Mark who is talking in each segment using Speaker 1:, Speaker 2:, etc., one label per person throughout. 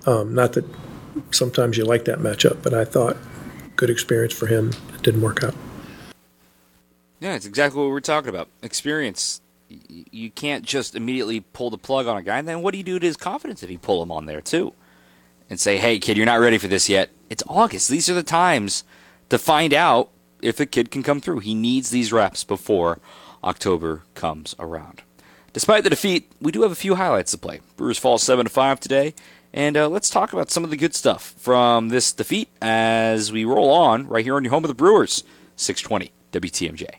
Speaker 1: Not that sometimes you like that matchup, but I thought good experience for him. It didn't work out.
Speaker 2: Yeah, it's exactly what we're talking about. Experience. You can't just immediately pull the plug on a guy. And then what do you do to his confidence if you pull him on there, too? And say, hey, kid, you're not ready for this yet. It's August. These are the times to find out if the kid can come through. He needs these reps before October comes around. Despite the defeat, we do have a few highlights to play. Brewers fall 7-5 today. And let's talk about some of the good stuff from this defeat as we roll on right here on your home of the Brewers, 620 WTMJ.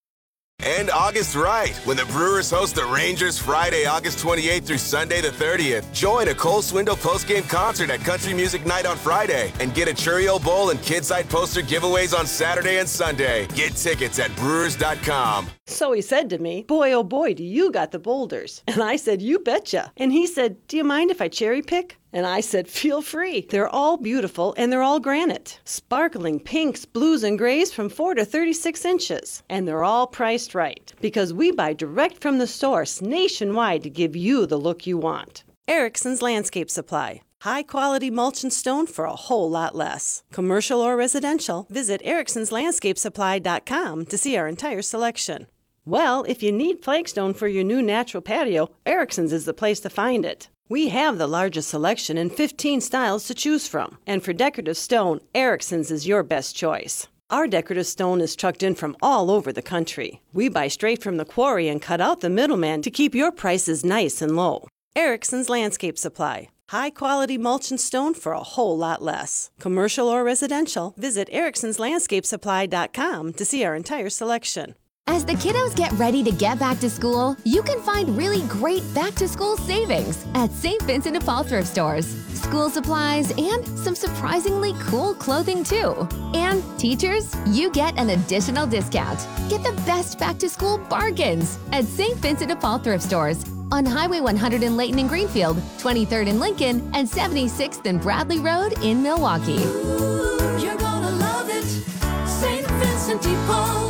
Speaker 3: And August right, when the Brewers host the Rangers Friday, August 28th through Sunday the 30th. Join a Cole Swindle postgame concert at Country Music Night on Friday and get a Cheerio Bowl and Kidside poster giveaways on Saturday and Sunday. Get tickets at Brewers.com.
Speaker 4: So he said to me, boy, oh boy, do you got the boulders. And I said, you betcha. And he said, do you mind if I cherry pick? And I said, feel free. They're all beautiful and they're all granite. Sparkling pinks, blues, and grays from 4 to 36 inches. And they're all priced right. Because we buy direct from the source nationwide to give you the look you want. Erickson's Landscape Supply. High quality mulch and stone for a whole lot less. Commercial or residential, visit ericksonslandscapesupply.com to see our entire selection. Well, if you need flagstone for your new natural patio, Erickson's is the place to find it. We have the largest selection and 15 styles to choose from. And for decorative stone, Erickson's is your best choice. Our decorative stone is trucked in from all over the country. We buy straight from the quarry and cut out the middleman to keep your prices nice and low. Erickson's Landscape Supply. High quality mulch and stone for a whole lot less. Commercial or residential, visit ericksonslandscapesupply.com to see our entire selection.
Speaker 5: As the kiddos get ready to get back to school, you can find really great back-to-school savings at St. Vincent de Paul thrift stores. School supplies and some surprisingly cool clothing too. And teachers, you get an additional discount. Get the best back-to-school bargains at St. Vincent de Paul thrift stores on Highway 100 in Layton and Greenfield, 23rd in Lincoln, and 76th and Bradley Road in Milwaukee.
Speaker 6: Ooh, you're gonna love it, St. Vincent de Paul.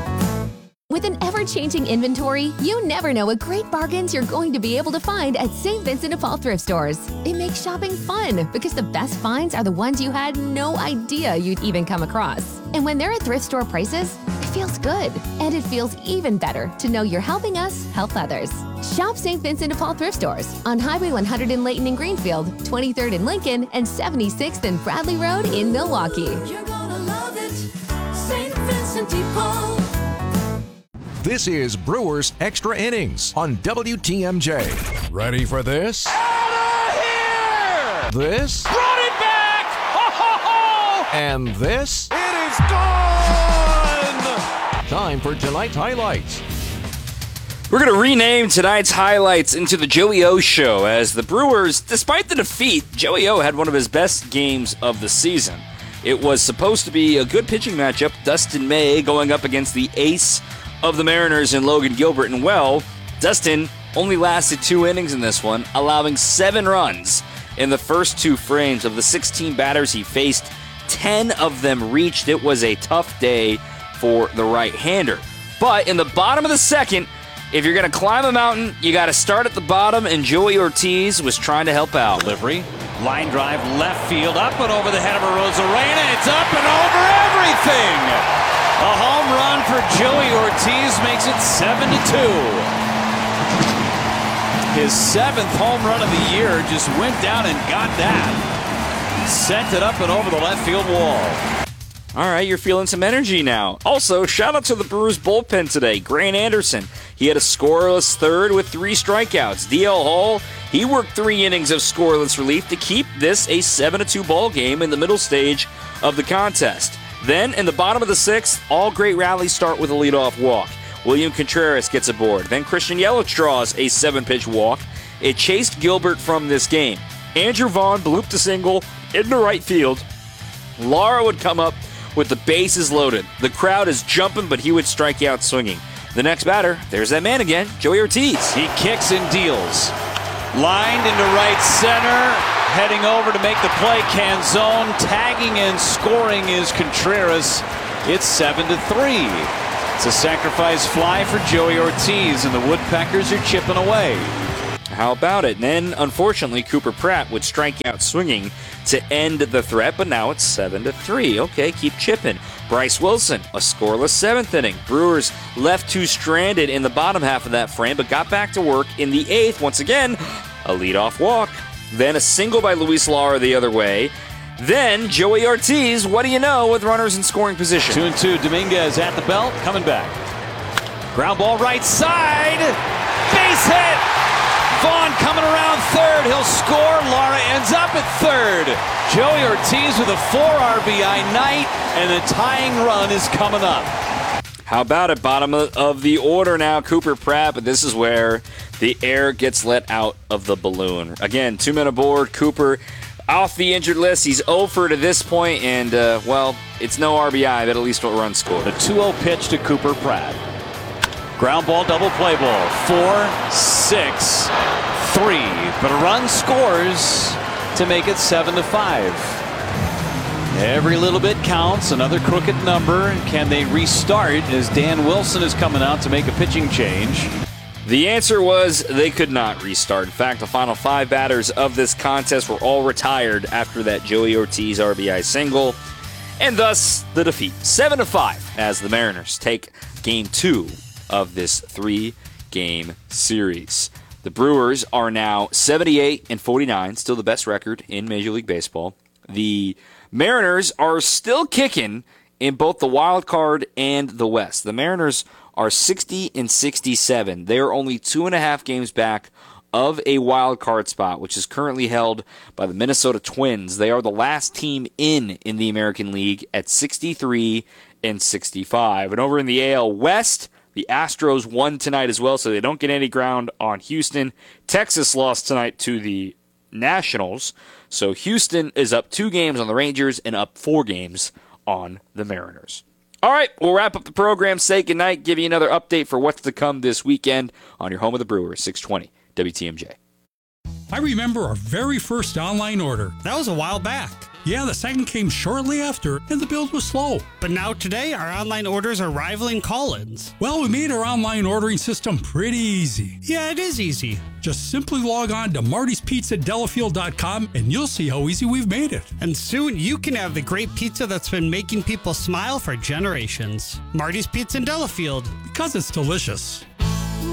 Speaker 5: With an ever-changing inventory, you never know what great bargains you're going to be able to find at St. Vincent de Paul thrift stores. It makes shopping fun because the best finds are the ones you had no idea you'd even come across. And when they're at thrift store prices, it feels good. And it feels even better to know you're helping us help others. Shop St. Vincent de Paul thrift stores on Highway 100 in Layton and Greenfield, 23rd in Lincoln, and 76th and Bradley Road in Milwaukee.
Speaker 6: You're gonna love it, St. Vincent de Paul.
Speaker 7: This is Brewers Extra Innings on WTMJ. Ready for this?
Speaker 8: Out of here!
Speaker 7: This?
Speaker 8: Brought it back! Ho, ho, ho!
Speaker 7: And this?
Speaker 8: It is gone!
Speaker 7: Time for tonight's highlights.
Speaker 2: We're going to rename tonight's highlights into the Joey O Show as the Brewers, despite the defeat, Joey O had one of his best games of the season. It was supposed to be a good pitching matchup, Dustin May going up against the ace of the Mariners and Logan Gilbert. And well, Dustin only lasted 2 innings in this one, allowing 7 runs in the first 2 frames. Of the 16 batters he faced, 10 of them reached. It was a tough day for the right-hander. But in the bottom of the second, if you're going to climb a mountain, you got to start at the bottom, and Joey Ortiz was trying to help out.
Speaker 9: Delivery, line drive, left field, up and over the head of Arozarena. It's up and over everything. A home run for Joey Ortiz makes it 7-2. His 7th home run of the year, just went down and got that. Sent it up and over the left field wall.
Speaker 2: All right, you're feeling some energy now. Also, shout out to the Brewers bullpen today. Grant Anderson, he had a scoreless third with 3 strikeouts. DL Hall, he worked 3 innings of scoreless relief to keep this a 7-2 ball game in the middle stage of the contest. Then, in the bottom of the 6th, all great rallies start with a leadoff walk. William Contreras gets aboard. Then Christian Yelich draws a 7-pitch walk. It chased Gilbert from this game. Andrew Vaughn blooped a single into right field. Lara would come up with the bases loaded. The crowd is jumping, but he would strike out swinging. The next batter, there's that man again, Joey Ortiz.
Speaker 9: He kicks and deals. Lined into right center. Heading over to make the play, Canzone. Tagging and scoring is Contreras. It's 7-3. It's a sacrifice fly for Joey Ortiz, and the Woodpeckers are chipping away.
Speaker 2: How about it? And then, unfortunately, Cooper Pratt would strike out swinging to end the threat, but now it's 7-3. Okay, keep chipping. Bryce Wilson, a scoreless 7th inning. Brewers left 2 stranded in the bottom half of that frame, but got back to work in the 8th. Once again, a leadoff walk. Then a single by Luis Lara the other way. Then Joey Ortiz, what do you know, with runners in scoring position.
Speaker 9: 2-2. Dominguez at the belt, coming back. Ground ball right side. Base hit. Vaughn coming around third. He'll score. Lara ends up at third. Joey Ortiz with a 4 RBI night, and the tying run is coming up.
Speaker 2: How about it? Bottom of the order now, Cooper Pratt, but this is where the air gets let out of the balloon. Again, 2 men aboard. Cooper off the injured list. He's 0 for to this point, and, well, it's no RBI, but at least a run scored.
Speaker 9: The 2-0 pitch to Cooper Pratt. Ground ball, double play ball. 4-6-3. But a run scores to make it 7-5. Every little bit counts. Another crooked number. Can they restart as Dan Wilson is coming out to make a pitching change?
Speaker 2: The answer was they could not restart. In fact, the final 5 batters of this contest were all retired after that Joey Ortiz RBI single, and thus the defeat. 7-5 as the Mariners take Game 2 of this 3-game series. The Brewers are now 78-49, still the best record in Major League Baseball. The Mariners are still kicking in both the wild card and the West. The Mariners are 60-67. They are only 2.5 games back of a wild card spot, which is currently held by the Minnesota Twins. They are the last team in the American League at 63-65. And over in the AL West, the Astros won tonight as well, so they don't get any ground on Houston. Texas lost tonight to the Nationals, so Houston is up 2 games on the Rangers and up 4 games on the Mariners. All right, we'll wrap up the program, say goodnight, give you another update for what's to come this weekend on your home of the Brewers, 620 WTMJ.
Speaker 10: I remember our very first online order.
Speaker 11: That was a while back.
Speaker 10: Yeah, the second came shortly after, and the build was slow.
Speaker 11: But now today, our online orders are rivaling call-ins.
Speaker 10: Well, we made our online ordering system pretty easy.
Speaker 11: Yeah, it is easy.
Speaker 10: Just simply log on to martyspizza.delafield.com and you'll see how easy we've made it.
Speaker 11: And soon you can have the great pizza that's been making people smile for generations. Marty's Pizza in Delafield.
Speaker 10: Because it's delicious.